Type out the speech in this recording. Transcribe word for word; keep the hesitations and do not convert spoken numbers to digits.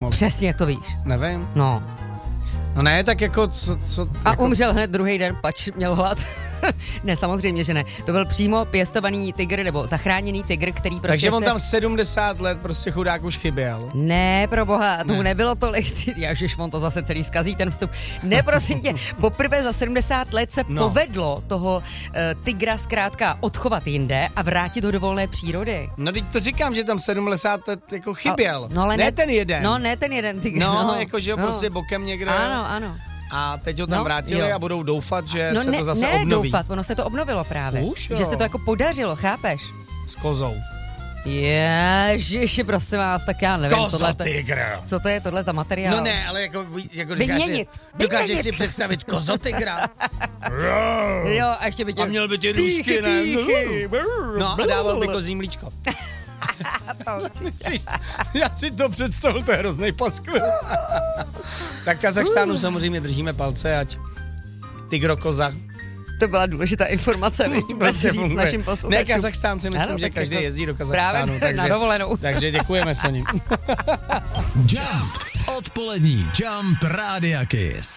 pomalu. Přesně, jak to víš. Nevím. No. No ne, tak jako co... co A jako... umřel hned druhý den, pač měl hlad. Ne, samozřejmě, že ne. To byl přímo pěstovaný tygr, nebo zachráněný tygr, který prostě Takže on se... tam sedmdesát let prostě chudák už chyběl. Ne, proboha, tomu Ne. nebylo tolik. Ježiš, on to zase celý zkazí, ten vstup. Ne, prosím tě, poprvé za sedmdesát let se No. povedlo toho uh, tygra zkrátka odchovat jinde a vrátit ho do volné přírody. No teď to říkám, že tam sedmdesát let jako chyběl. A, no, ale ne, ne ten jeden. No, ne ten jeden tygr. No, No, jako že ho no. prostě bokem někde. Ano, ano. A teď ho tam No, vrátili jo. a budou doufat, že No se ne, to zase ne obnoví. doufat, ono se to obnovilo právě. Už jo. Že se to jako podařilo, chápeš? S kozou. Ježiši, prosím vás, tak já nevím. Koza tohle- tygr. Co to je tohle za materiál? No ne, ale jako, jako Vyměnit, dokážeš vyměnit. si představit kozotygra? Jo, a ještě by tě... A měl by ty Píchy, růžky, ne? píchy. No a dával by kozí mlíčko. Já si to představil, to je hrozný paskvil. Tak Kazachstánu samozřejmě držíme palce, ať tygro koza. To byla důležitá informace, můžeme si říct našim posluchačům. Ne, Kazachstán si myslím, Ano, že tak každý jako jezdí do Kazachstánu. právě takže, na dovolenou. Takže děkujeme, Soni. Jump. Odpolední Jump Rádia Kiss.